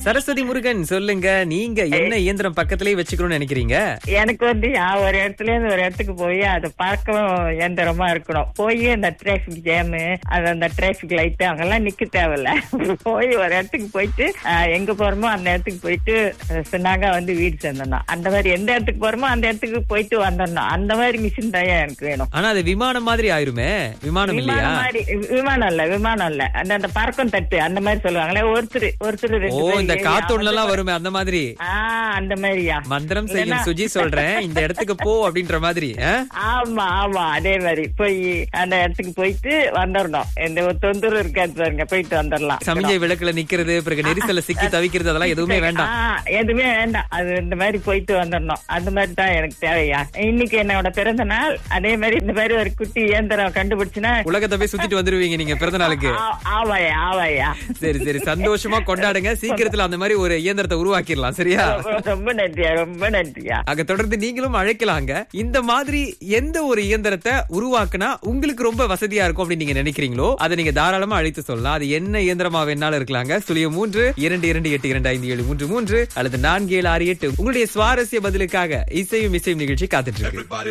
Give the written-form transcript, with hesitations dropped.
சரஸ்வதி முருகன், சொல்லுங்க, நீங்க என்ன இயந்திரம் பக்கத்திலேயே வச்சுக்கணும்னு நினைக்கிறீங்க? எனக்கு ஒரு இடத்துல இருந்து ஒரு இடத்துக்கு போய் அது பார்க்கவும் இயந்திரமா இருக்கணும். போய் அந்த டிராபிக் ஜாமு, அந்த டிராபிக் லைட் அங்கெல்லாம் நிக்க தேவையில்ல. போய் ஒரு இடத்துக்கு போயிட்டு எங்க போறோமோ அந்த இடத்துக்கு போயிட்டு சொன்னாங்க வந்து வீடு சேர்ந்தோம். அந்த மாதிரி எந்த இடத்துக்கு போறோமோ அந்த இடத்துக்கு போயிட்டு வந்துடணும். அந்த மாதிரி மிஷின் தான் எனக்கு வேணும். ஆனா அது விமானம் மாதிரி ஆயிருமே. விமானம் இல்லையா? விமானம் இல்ல அந்த பறக்கும் தட்டு அந்த மாதிரி சொல்லுவாங்களே. ஒருத்தர் இந்த கார்ட்டூன்ல எல்லாம் வருமே அந்த மாதிரி. அந்த மாதிரியா? மந்திரம் செய்யும் சுஜி சொல்றேன், இந்த இடத்துக்கு போ அப்படின்ற மாதிரி. ஆமா ஆமா, அதே மாதிரி போய் அந்த இடத்துக்கு போயிட்டு வந்துடணும். எந்த ஒரு தொந்தரவு இருக்காது பாருங்க, போயிட்டு வந்துடலாம். சமஞ்சை விளக்குல நிக்கிறது, பிறகு நெரிசல சிக்கி தவிக்கிறது, அதெல்லாம் எதுவுமே வேண்டாம். எதுவுமே வேண்டாம். அது இந்த மாதிரி போயிட்டு வந்துடணும். அந்த மாதிரி தான் எனக்கு தேவையா. இன்னைக்கு என்னோட பிறந்த நாள். அதே மாதிரி இந்த மாதிரி ஒரு குட்டி இயந்திரம் கண்டுபிடிச்சுன்னா உலகத்தை போய் சுத்திட்டு வந்துருவீங்க நீங்க பிறந்த நாளுக்கு. ஆவாயா. சரி சரி, சந்தோஷமா கொண்டாடுங்க. சீக்கிரத்துல அந்த மாதிரி ஒரு இயந்திரத்தை உருவாக்கிடலாம். சரியா? ரொம்ப நன்றியா. அங்க தொடர்ந்து நீங்களும் அழைக்கலாங்க. இந்த மாதிரி எந்த ஒரு இயந்திரத்தை உருவாக்குனா உங்களுக்கு ரொம்ப வசதியா இருக்கும் அப்படின்னு நீங்க நினைக்கிறீங்களோ அதை நீங்க தாராளமா அழைத்து சொல்லலாம். அது என்ன இயந்திரமா வேணாலும் இருக்கலாங்க. 0322825733 அல்லது 4768. உங்களுடைய சுவாரஸ்ய பதிலுக்காக இசையும் நிகழ்ச்சி காத்துட்டு இருக்கு.